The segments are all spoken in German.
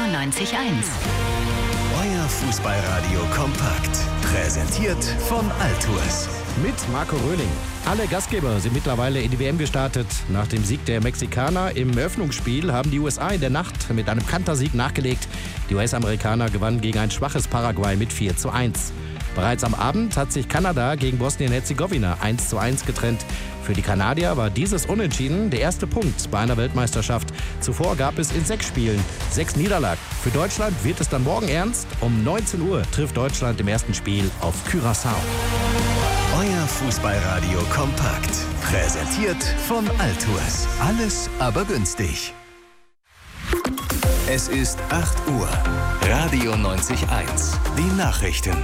90.1. Euer Fußballradio kompakt. Präsentiert von Altours. Mit Marco Röhling. Alle Gastgeber sind mittlerweile in die WM gestartet. Nach dem Sieg der Mexikaner im Eröffnungsspiel haben die USA in der Nacht mit einem Kantersieg nachgelegt. Die US-Amerikaner gewannen gegen ein schwaches Paraguay mit 4:1. Bereits am Abend hat sich Kanada gegen Bosnien-Herzegowina 1:1 getrennt. Für die Kanadier war dieses Unentschieden der erste Punkt bei einer Weltmeisterschaft. Zuvor gab es in 6 Spielen 6 Niederlagen. Für Deutschland wird es dann morgen ernst. Um 19 Uhr trifft Deutschland im ersten Spiel auf Curaçao. Euer Fußballradio kompakt. Präsentiert von Altours. Alles aber günstig. Es ist 8 Uhr. Radio 90.1. Die Nachrichten.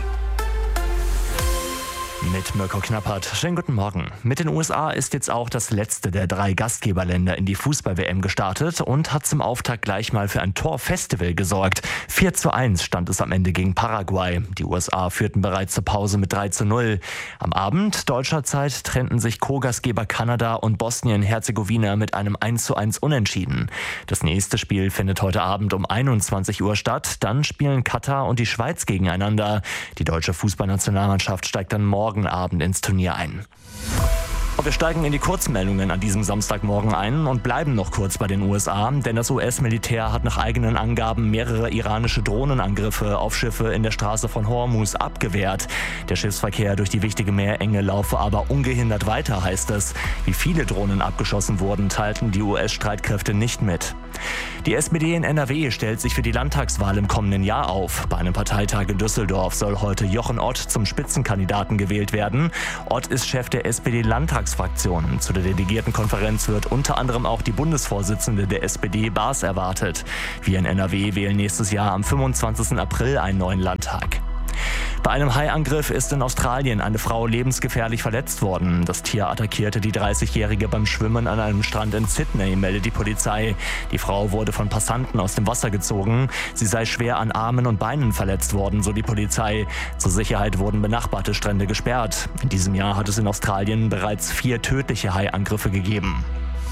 Mit Mirko Knappert. Schönen guten Morgen. Mit den USA ist jetzt auch das letzte der 3 Gastgeberländer in die Fußball-WM gestartet und hat zum Auftakt gleich mal für ein Torfestival gesorgt. 4:1 stand es am Ende gegen Paraguay. Die USA führten bereits zur Pause mit 3:0. Am Abend deutscher Zeit trennten sich Co-Gastgeber Kanada und Bosnien-Herzegowina mit einem 1:1 Unentschieden. Das nächste Spiel findet heute Abend um 21 Uhr statt. Dann spielen Katar und die Schweiz gegeneinander. Die deutsche Fußballnationalmannschaft steigt dann morgen Abend ins Turnier ein. Wir steigen in die Kurzmeldungen an diesem Samstagmorgen ein und bleiben noch kurz bei den USA, denn das US-Militär hat nach eigenen Angaben mehrere iranische Drohnenangriffe auf Schiffe in der Straße von Hormuz abgewehrt. Der Schiffsverkehr durch die wichtige Meerenge laufe aber ungehindert weiter, heißt es. Wie viele Drohnen abgeschossen wurden, teilten die US-Streitkräfte nicht mit. Die SPD in NRW stellt sich für die Landtagswahl im kommenden Jahr auf. Bei einem Parteitag in Düsseldorf soll heute Jochen Ott zum Spitzenkandidaten gewählt werden. Ott ist Chef der SPD-Landtagsfraktion. Zu der Delegiertenkonferenz wird unter anderem auch die Bundesvorsitzende der SPD, Baas, erwartet. Wir in NRW wählen nächstes Jahr am 25. April einen neuen Landtag. Bei einem Haiangriff ist in Australien eine Frau lebensgefährlich verletzt worden. Das Tier attackierte die 30-Jährige beim Schwimmen an einem Strand in Sydney, meldet die Polizei. Die Frau wurde von Passanten aus dem Wasser gezogen. Sie sei schwer an Armen und Beinen verletzt worden, so die Polizei. Zur Sicherheit wurden benachbarte Strände gesperrt. In diesem Jahr hat es in Australien bereits 4 tödliche Haiangriffe gegeben.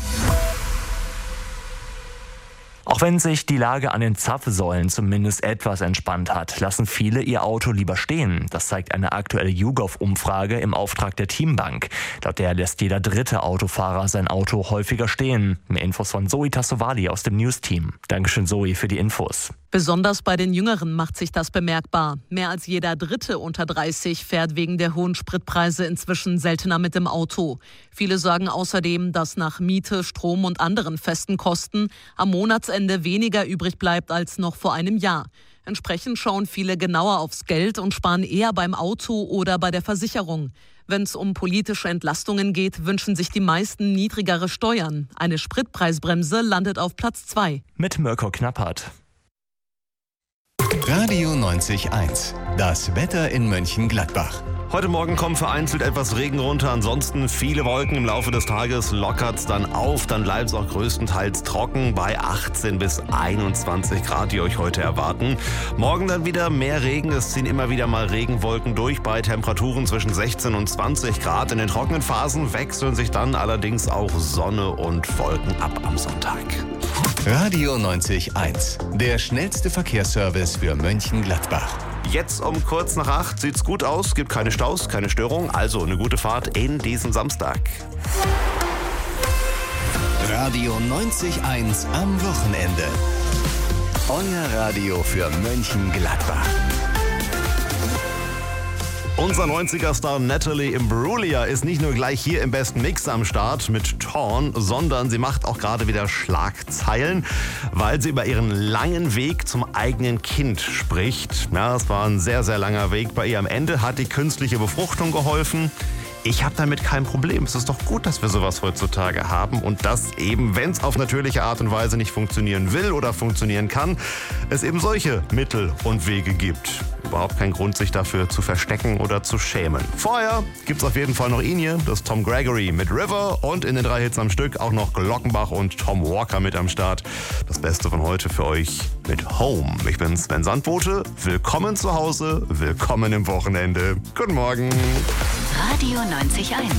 Auch wenn sich die Lage an den Zapfsäulen zumindest etwas entspannt hat, lassen viele ihr Auto lieber stehen. Das zeigt eine aktuelle YouGov-Umfrage im Auftrag der Teambank. Laut der lässt jeder 3. Autofahrer sein Auto häufiger stehen. Mehr Infos von Zoe Tassovali aus dem News-Team. Dankeschön, Zoe, für die Infos. Besonders bei den Jüngeren macht sich das bemerkbar. Mehr als jeder 3. unter 30 fährt wegen der hohen Spritpreise inzwischen seltener mit dem Auto. Viele sagen außerdem, dass nach Miete, Strom und anderen festen Kosten am Monatsende weniger übrig bleibt als noch vor einem Jahr. Entsprechend schauen viele genauer aufs Geld und sparen eher beim Auto oder bei der Versicherung. Wenn es um politische Entlastungen geht, wünschen sich die meisten niedrigere Steuern. Eine Spritpreisbremse landet auf Platz 2. Mit Mirko Knappert. Radio 90.1. Das Wetter in Mönchengladbach. Heute Morgen kommt vereinzelt etwas Regen runter, ansonsten viele Wolken. Im Laufe des Tages lockert es dann auf, dann bleibt es auch größtenteils trocken bei 18 bis 21 Grad, die euch heute erwarten. Morgen dann wieder mehr Regen, es ziehen immer wieder mal Regenwolken durch bei Temperaturen zwischen 16 und 20 Grad. In den trockenen Phasen wechseln sich dann allerdings auch Sonne und Wolken ab am Sonntag. Radio 90.1. Der schnellste Verkehrsservice für Mönchengladbach. Jetzt um kurz nach 8 sieht's gut aus, gibt keine Staus, keine Störung, also eine gute Fahrt in diesen Samstag. Radio 90.1 am Wochenende. Euer Radio für Mönchengladbach. Unser 90er-Star Natalie Imbruglia ist nicht nur gleich hier im besten Mix am Start mit Torn, sondern sie macht auch gerade wieder Schlagzeilen, weil sie über ihren langen Weg zum eigenen Kind spricht. Ja, es war ein sehr, sehr langer Weg bei ihr. Am Ende hat die künstliche Befruchtung geholfen. Ich habe damit kein Problem. Es ist doch gut, dass wir sowas heutzutage haben und dass eben, wenn es auf natürliche Art und Weise nicht funktionieren will oder funktionieren kann, es eben solche Mittel und Wege gibt. Überhaupt kein Grund, sich dafür zu verstecken oder zu schämen. Vorher gibt's auf jeden Fall noch ihn hier, das Tom Gregory mit River und in den 3 Hits am Stück auch noch Glockenbach und Tom Walker mit am Start. Das Beste von heute für euch mit Home. Ich bin Sven Sandbote. Willkommen zu Hause, willkommen im Wochenende. Guten Morgen. Radio 90.1.